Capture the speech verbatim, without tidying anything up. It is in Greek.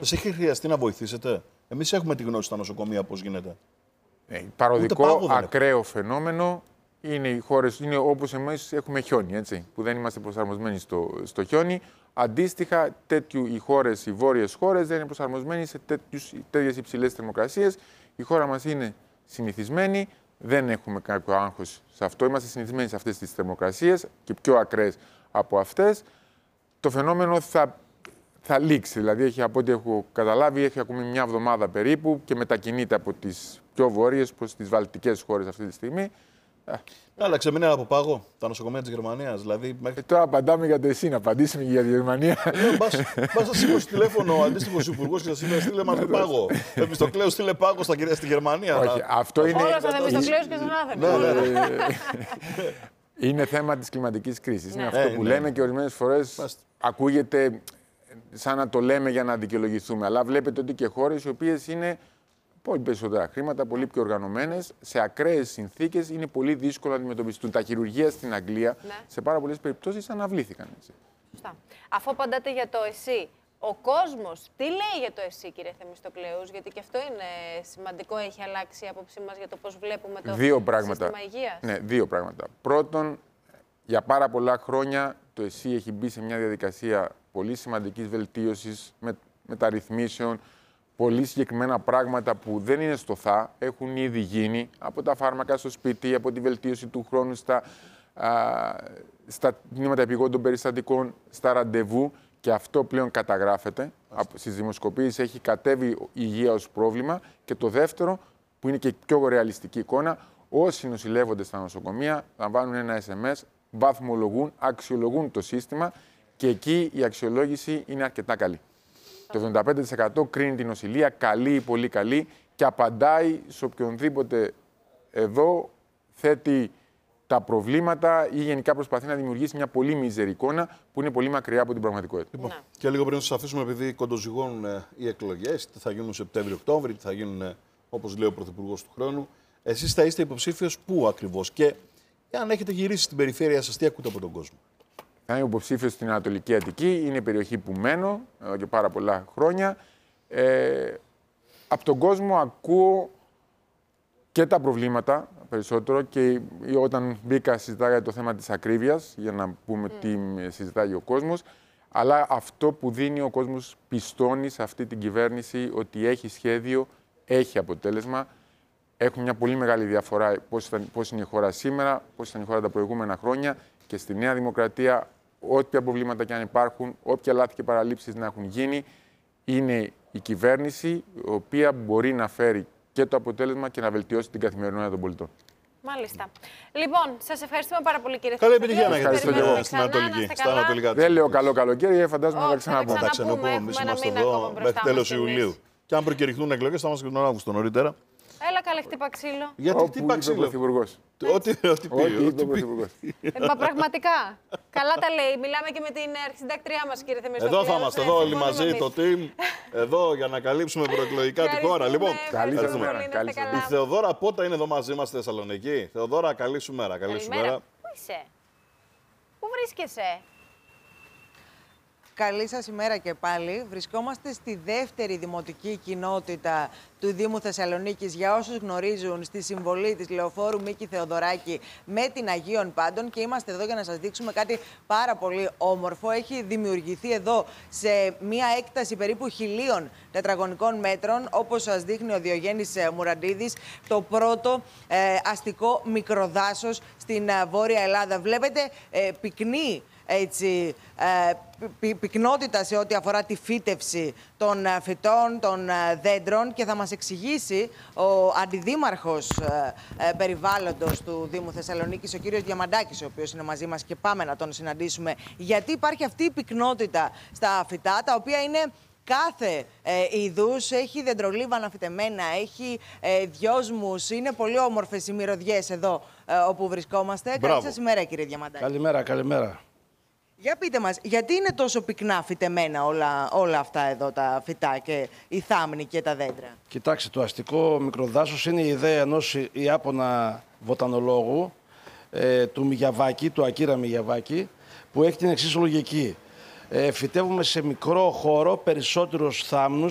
Σας έχει χρειαστεί να βοηθήσετε? Εμείς έχουμε τη γνώση στα νοσοκομεία πώς γίνεται. Ε, παροδικό, ακραίο φαινόμενο είναι οι χώρες, είναι όπως εμείς έχουμε χιόνι, έτσι, που δεν είμαστε προσαρμοσμένοι στο, στο χιόνι. Αντίστοιχα, τέτοιου, οι χώρες, οι βόρειες χώρες δεν είναι προσαρμοσμένοι σε τέτοιους, τέτοιες υψηλές θερμοκρασίες. Η χώρα μας είναι συνηθισμένη, δεν έχουμε κάποιο άγχος σε αυτό. Είμαστε συνηθισμένοι σε αυτές τις θερμοκρασίες και πιο ακραίες από αυτές. Το φαινόμενο θα, θα λήξει, δηλαδή έχει, από ό,τι έχω καταλάβει, έχει ακόμη μια εβδομάδα περίπου και μετακινείται από τις πιο βόρειες προς τις βαλτικές χώρες αυτή τη στιγμή. Αλλά ξεμείνανε από πάγο τα νοσοκομεία της Γερμανίας. Δηλαδή, μέχρι... ε, τώρα απαντάμε για το εσύ, να απαντήσουμε για τη Γερμανία. Μπα σας σήκωσε τηλέφωνο ο αντίστοιχος υπουργός και σας είπε: στείλε μας πάγο. Το Θεμιστοκλέο στείλε πάγο στα κυρία στη Γερμανία. Όχι, αυτό είναι. Όλα στα Θεμιστοκλέους και στον Άδενο. Είναι θέμα της κλιματικής κρίσης. Είναι αυτό που λέμε και ορισμένες φορές ακούγεται σαν να το λέμε για να δικαιολογηθούμε. Αλλά βλέπετε ότι και χώρες οι οποίες είναι πολύ περισσότερα χρήματα, πολύ πιο οργανωμένες, σε ακραίες συνθήκες είναι πολύ δύσκολο να αντιμετωπιστούν. Τα χειρουργεία στην Αγγλία, ναι, σε πάρα πολλές περιπτώσεις αναβλήθηκαν. Έτσι. Σωστά. Αφού απαντάτε για το ΕΣΥ, ο κόσμος τι λέει για το ΕΣΥ, κύριε Θεμιστοκλέους, γιατί και αυτό είναι σημαντικό, έχει αλλάξει η άποψή μας για το πώς βλέπουμε το δύο πράγματα. σύστημα υγείας. Ναι, δύο πράγματα. Πρώτον, για πάρα πολλά χρόνια το ΕΣΥ έχει μπει σε μια διαδικασία πολύ σημαντικής βελτίωσης, με, μεταρρυθμίσεων. Πολύ συγκεκριμένα πράγματα που δεν είναι στο θα, έχουν ήδη γίνει από τα φάρμακα στο σπίτι, από τη βελτίωση του χρόνου στα, α, στα τμήματα επιγόντων περιστατικών, στα ραντεβού, και αυτό πλέον καταγράφεται. Στις δημοσκοπήσεις έχει κατέβει η υγεία ως πρόβλημα. Και το δεύτερο, που είναι και πιο ρεαλιστική εικόνα, όσοι νοσηλεύονται στα νοσοκομεία λαμβάνουν ένα ες εμ ες, βαθμολογούν, αξιολογούν το σύστημα και εκεί η αξιολόγηση είναι αρκετά καλή. Το εβδομήντα πέντε τοις εκατό κρίνει την νοσηλεία καλή ή πολύ καλή και απαντάει σε οποιονδήποτε εδώ θέτει τα προβλήματα ή γενικά προσπαθεί να δημιουργήσει μια πολύ μίζερη εικόνα που είναι πολύ μακριά από την πραγματικότητα. Λοιπόν, ναι. Και λίγο πριν σας αφήσουμε, επειδή κοντοζυγώνουν ε, οι εκλογές, τι θα γίνουν Σεπτέμβριο-Οκτώβριο, τι θα γίνουν, ε, όπως λέει ο Πρωθυπουργός του χρόνου, εσείς θα είστε υποψήφιος πού ακριβώς και αν έχετε γυρίσει στην περιφέρεια σας, τι ακούτε από τον κόσμο? Θα είμαι υποψήφιος στην Ανατολική Αττική, είναι η περιοχή που μένω εδώ και πάρα πολλά χρόνια. Ε, από τον κόσμο ακούω και τα προβλήματα περισσότερο και όταν μπήκα συζητάγα για το θέμα της ακρίβειας, για να πούμε mm. τι συζητάει ο κόσμος, αλλά αυτό που δίνει ο κόσμος πιστώνει σε αυτή την κυβέρνηση ότι έχει σχέδιο, έχει αποτέλεσμα. Έχουμε μια πολύ μεγάλη διαφορά πώς, ήταν, πώς είναι η χώρα σήμερα, πώς ήταν η χώρα τα προηγούμενα χρόνια και στη Νέα Δημοκρατία, όποια προβλήματα και αν υπάρχουν, όποια λάθη και παραλήψεις να έχουν γίνει, είναι η κυβέρνηση η οποία μπορεί να φέρει και το αποτέλεσμα και να βελτιώσει την καθημερινότητα των πολιτών. Μάλιστα. Λοιπόν, σας ευχαριστούμε πάρα πολύ, κύριε Καλή επιτυχία να έχετε στην Ανατολική. Δεν λέω καλό καλοκαίρι, φαντάζομαι να τα ξαναπούμε. Θα τα ξαναπούμε, εμείς είμαστε εδώ μέχρι τέλος Ιουλίου. Και αν προκηρυχθούν εκλογές, θα είμαστε και τον Αύγουστο νωρίτερα. Έλα, καλέ, χτύπα ξύλο. Γιατί χτύπα ξύλο? Ό,τι πει ο Πρωθυπουργός. Μα πραγματικά. Καλά τα λέει. Μιλάμε και με την αρχισυντάκτριά μας, κύριε Θεμιστοκλέου. Εδώ θα είμαστε, εδώ όλοι μαζί, το team. Εδώ για να καλύψουμε προεκλογικά τη χώρα. Λοιπόν, καλή σας μέρα. Η Θεοδόρα πότε είναι εδώ μαζί μας στη Θεσσαλονίκη? Θεοδόρα, καλή σου μέρα. Καλή σου μέρα. Πού είσαι? Πού βρίσκεσαι? Καλή σας ημέρα και πάλι. Βρισκόμαστε στη δεύτερη δημοτική κοινότητα του Δήμου Θεσσαλονίκης, για όσους γνωρίζουν, στη συμβολή της Λεωφόρου Μίκη Θεοδωράκη με την Αγίων Πάντων, και είμαστε εδώ για να σας δείξουμε κάτι πάρα πολύ όμορφο. Έχει δημιουργηθεί εδώ σε μια έκταση περίπου χιλίων τετραγωνικών μέτρων, όπως σας δείχνει ο Διογέννης Μουραντίδης, το πρώτο ε, αστικό μικροδάσος στην ε, Βόρεια Ελλάδα. Βλέπετε ε, πυκνή έτσι, ε, πυ, πυκνότητα σε ό,τι αφορά τη φύτευση των ε, φυτών, των ε, δέντρων, και θα μας εξηγήσει ο αντιδήμαρχος ε, ε, περιβάλλοντος του Δήμου Θεσσαλονίκης, ο κύριος Διαμαντάκης, ο οποίος είναι μαζί μας και πάμε να τον συναντήσουμε, γιατί υπάρχει αυτή η πυκνότητα στα φυτά, τα οποία είναι κάθε ε, είδους, έχει δεντρολίβανα φυτεμένα, έχει ε, δυόσμους, είναι πολύ όμορφες οι μυρωδιές εδώ ε, όπου βρισκόμαστε. Μπράβο. Καλή σας ημέρα, κύριε Διαμαντάκη. Καλημέρα, καλημέρα. Για πείτε μας, γιατί είναι τόσο πυκνά φυτεμένα όλα, όλα αυτά εδώ τα φυτά και οι θάμνοι και τα δέντρα? Κοιτάξτε, το αστικό μικροδάσος είναι η ιδέα ενός Ιάπωνα βοτανολόγου, ε, του Μιγιαβάκη, του Ακίρα Μιγιαβάκη, που έχει την εξής λογική. Ε, φυτεύουμε σε μικρό χώρο περισσότερους θάμνους